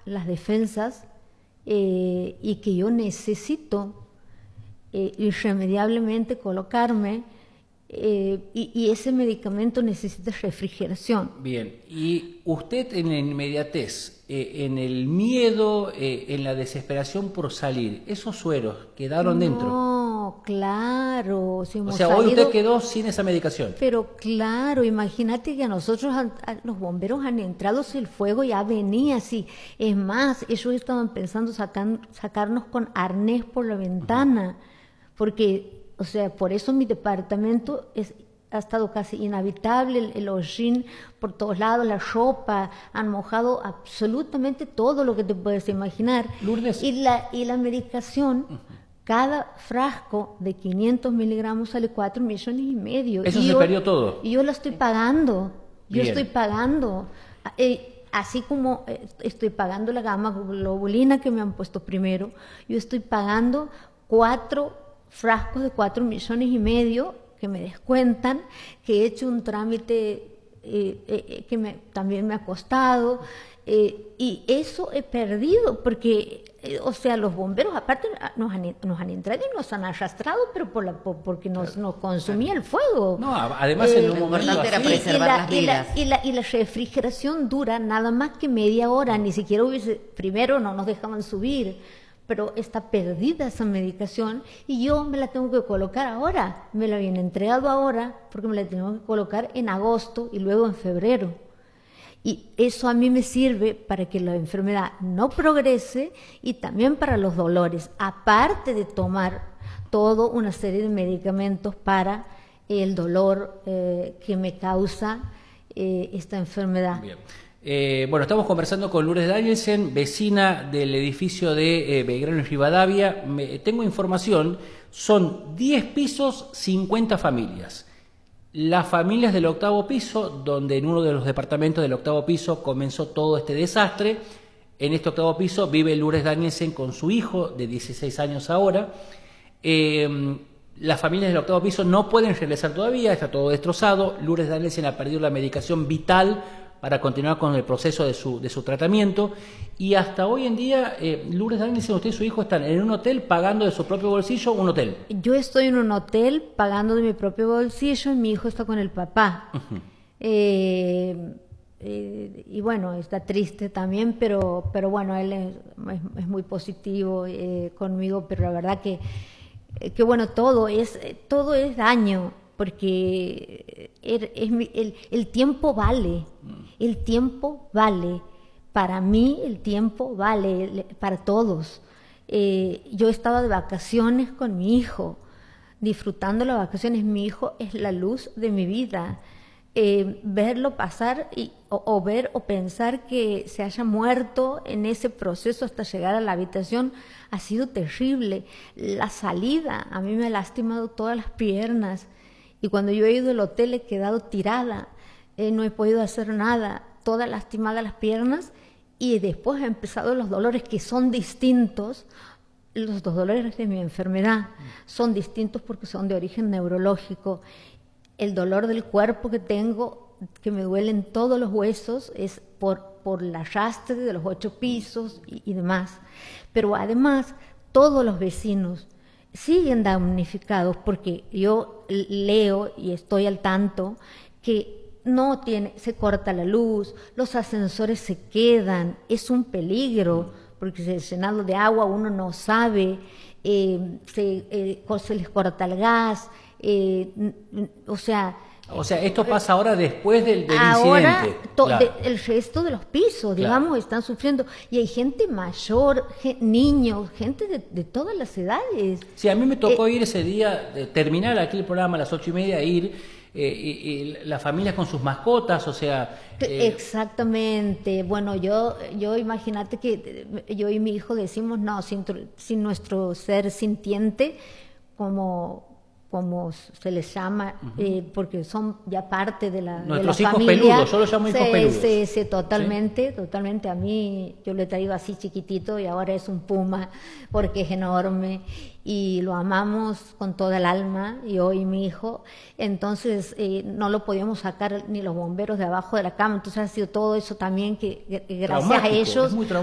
las defensas y que yo necesito irremediablemente colocarme y ese medicamento necesita refrigeración. Bien, y usted en la inmediatez, en el miedo, en la desesperación por salir, ¿esos sueros quedaron dentro? No, claro. Si O hemos sea, hoy salido, usted quedó sin esa medicación. pero claro, imagínate que a nosotros, los bomberos han entrado si el fuego ya venía así. Es más, ellos estaban pensando sacarnos con arnés por la ventana, porque, o sea, por eso mi departamento ha estado casi inhabitable, el hollín por todos lados, la ropa, han mojado absolutamente todo lo que te puedes imaginar. Lourdes. Y la medicación, cada frasco de 500 miligramos sale 4,5 millones. Eso se perdió todo. Y yo la estoy pagando, Bien. así como estoy pagando la gamma globulina que me han puesto primero, yo estoy pagando 4 frascos de 4,5 millones que me descuentan, que he hecho un trámite que también me ha costado, y eso he perdido, porque, o sea, los bomberos aparte nos han entrado y nos han arrastrado, pero porque nos consumía el fuego. No, además en un momento importante era así, preservar las vidas. Y la refrigeración dura nada más que media hora, ni siquiera primero no nos dejaban subir, pero está perdida esa medicación y yo me la tengo que colocar ahora. Me la habían entregado ahora porque me la tengo que colocar en agosto y luego en febrero. Y eso a mí me sirve para que la enfermedad no progrese y también para los dolores, aparte de tomar toda una serie de medicamentos para el dolor que me causa esta enfermedad. Bien. Bueno, estamos conversando con Lourdes Danielsen, vecina del edificio de Belgrano y Rivadavia. Tengo información, son 10 pisos, 50 familias. Las familias del 8º piso, donde en uno de los departamentos del 8º piso comenzó todo este desastre. En este 8º piso vive Lourdes Danielsen con su hijo de 16 años ahora. Las familias del 8º piso no pueden regresar todavía, está todo destrozado. Lourdes Danielsen ha perdido la medicación vital para continuar con el proceso de su tratamiento, y hasta hoy en día, Lourdes Danielsen, usted y su hijo están en un hotel pagando de su propio bolsillo un hotel. Yo estoy en un hotel pagando de mi propio bolsillo y mi hijo está con el papá. Uh-huh. Y bueno, está triste también, pero bueno, él es muy positivo conmigo, pero la verdad que bueno, todo es daño, porque el tiempo vale. El tiempo vale, para mí el tiempo vale, para todos. Yo estaba de vacaciones con mi hijo, disfrutando las vacaciones. Mi hijo es la luz de mi vida. Verlo pasar o ver o pensar que se haya muerto en ese proceso hasta llegar a la habitación ha sido terrible. La salida, a mí me ha lastimado todas las piernas, y cuando yo he ido al hotel he quedado tirada. No he podido hacer nada, toda lastimada las piernas, y después han empezado los dolores que son distintos. Los dos dolores de mi enfermedad son distintos porque son de origen neurológico. El dolor del cuerpo que tengo, que me duelen todos los huesos, es por el arrastre de los 8 pisos y demás. Pero además, todos los vecinos siguen damnificados, porque yo leo y estoy al tanto que se corta la luz, los ascensores se quedan, es un peligro, porque se llenado de agua, uno no sabe, se les corta el gas, o sea, esto pasa ahora después del ahora incidente. Claro. El resto de los pisos, Claro, digamos, están sufriendo, y hay gente mayor, niños, gente de todas las edades. Sí, a mí me tocó ir ese día, terminar aquí el programa a las 8:30, ir y las familias con sus mascotas, o sea... Exactamente. Bueno, yo imagínate que yo y mi hijo decimos, no, sin nuestro ser sintiente, como se les llama, porque son ya parte de la Nuestros de la hijos familia. peludos, yo los llamo hijos peludos. Sí, totalmente. A mí, yo lo he traído así chiquitito y ahora es un puma, porque es enorme y lo amamos con toda el alma, yo y mi hijo. Entonces no lo podíamos sacar ni los bomberos de abajo de la cama, entonces ha sido todo eso también que gracias a ellos